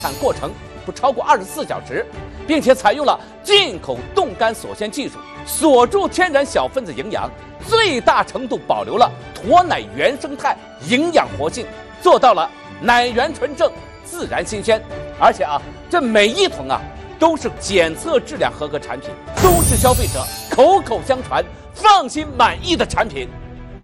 产过程不超过24小时，并且采用了进口冻干锁鲜技术，锁住天然小分子营养，最大程度保留了驼奶原生态营养活性，做到了奶源纯正、自然新鲜。而且这每一桶都是检测质量合格产品，都是消费者口口相传、放心满意的产品。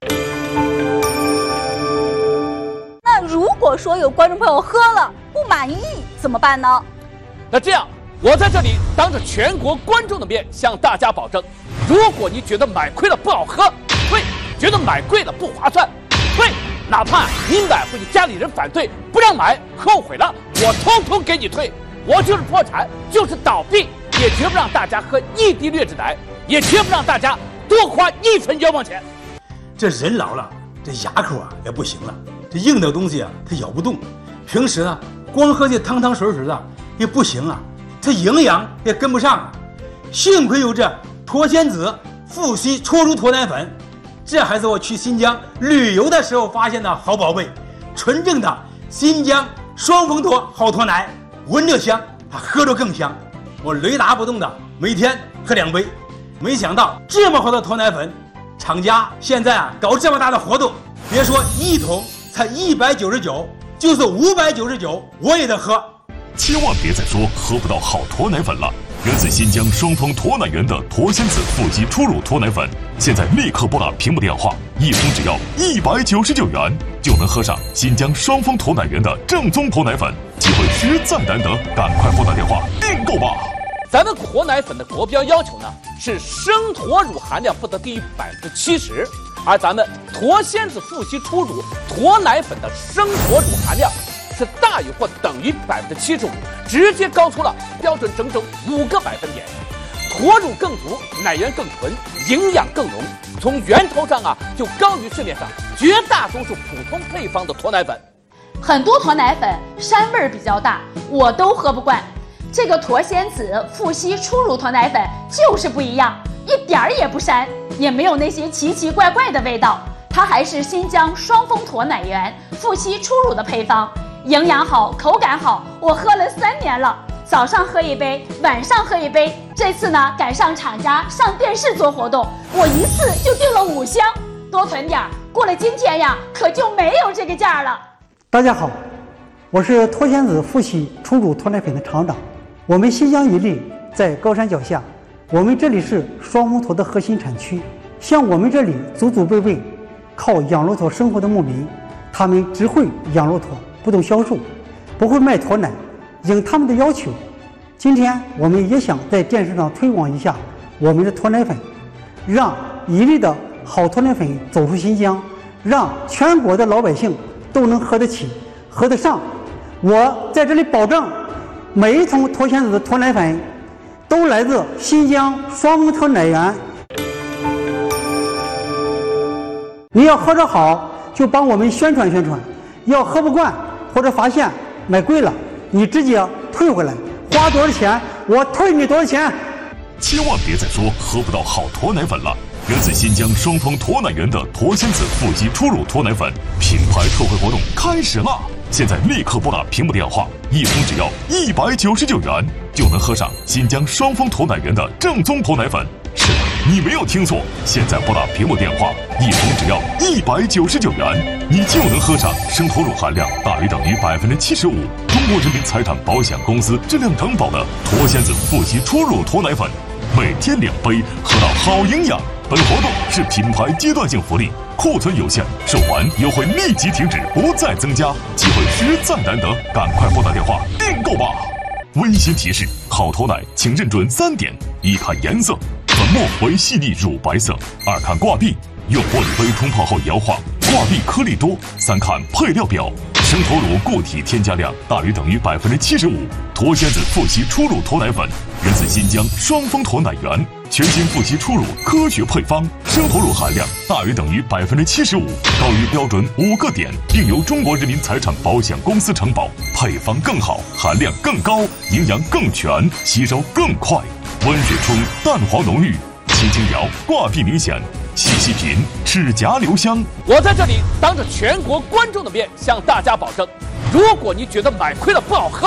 那如果说有观众朋友喝了不满意怎么办呢？ 那这样，我在这里当着全国观众的面向大家保证，如果你觉得买亏了不好喝，退；觉得买贵了不划算，退；哪怕你买回去家里人反对不让买，后悔了，我统统给你退。我就是破产，就是倒闭，也绝不让大家喝一滴劣质奶，也绝不让大家多花1分冤枉钱。 这人老了，这牙口也不行了，这硬的东西它咬不动，平时光喝这汤汤水水的也不行这营养也跟不上幸亏有这脱鲜子富硒初乳脱奶粉，这还是我去新疆旅游的时候发现的好宝贝，纯正的新疆双峰脱好脱奶，闻着香，它喝着更香。我雷打不动的每天喝2杯，没想到这么好的脱奶粉，厂家现在搞这么大的活动，别说1桶才199，就是599我也得喝。 千万别再说喝不到好脱奶粉了。源自新疆双峰脱奶源的脱鲜子富硒初乳脱奶粉，现在立刻拨打屏幕电话，1桶只要199元，就能喝上新疆双峰脱奶源的正宗脱奶粉，机会实在难得，赶快拨打电话订购吧。 咱们脱奶粉的国标要求是生驼乳含量不得低于70%，而咱们脱鲜子富硒初乳脱奶粉的生驼乳含量是大于或等于75%，直接高出了标准整整5个百分点。驼乳更足，奶源更纯，营养更浓，从源头上就高于市面上绝大多数普通配方的脱奶粉。 很多脱奶粉膻味比较大，我都喝不惯。这个脱鲜子富硒初乳脱奶粉就是不一样，一点儿也不膻，也没有那些奇奇怪怪的味道。它还是新疆双峰脱奶源富硒初乳的配方，营养好，口感好，我喝了3年了，早上喝1杯，晚上喝1杯。这次呢，赶上厂家上电视做活动，我一次就订了5箱，多囤点，过了今天可就没有这个价了。 大家好，我是脱鲜子富硒初乳脱奶粉的厂长。我们新疆伊犁在高山脚下，我们这里是双峰驼的核心产区。像我们这里祖祖辈辈靠养骆驼生活的牧民，他们只会养骆驼，不懂销售，不会卖驼奶。应他们的要求，今天我们也想在电视上推广一下我们的脱奶粉，让伊犁的好脱奶粉走出新疆，让全国的老百姓都能喝得起、喝得上。我在这里保证，每一桶脱鲜子的脱奶粉都来自新疆双峰脱奶源。你要喝着好，就帮我们宣传宣传；要喝不惯或者发现买贵了，你直接退回来，花多少钱我退你多少钱。 千万别再说喝不到好脱奶粉了。源自新疆双峰脱奶源的脱鲜子富硒初乳脱奶粉品牌特惠活动开始了！现在立刻拨打屏幕电话，1桶只要199元，就能喝上新疆双峰脱奶源的正宗脱奶粉。是的，你没有听错，现在拨打屏幕电话，1桶只要199元，你就能喝上生驼乳含量大于等于75%，中国人民财产保险公司质量承保的脱鲜子富硒初乳脱奶粉，每天2杯，喝到好营养。本活动是品牌阶段性福利，库存有限，售完优惠立即停止，不再增加，机会实在难得，赶快拨打电话订购吧！温馨提示：好驼奶请认准3点：1看颜色，粉末为细腻乳白色；2看挂壁，用玻璃杯冲泡后摇晃，挂壁颗粒多；3看配料表，生驼乳固体添加量大于等于75%，脱鲜子富硒初乳脱奶粉源自新疆双峰驼奶源，全新富硒初乳科学配方，生驼乳含量大于等于75%，高于标准5个点，并由中国人民财产保险公司承保，配方更好，含量更高，营养更全，吸收更快。温水冲，蛋黄浓郁，轻轻摇，挂壁明显，细细品，齿颊留香。 我在这里当着全国观众的面向大家保证，如果你觉得买亏了不好喝，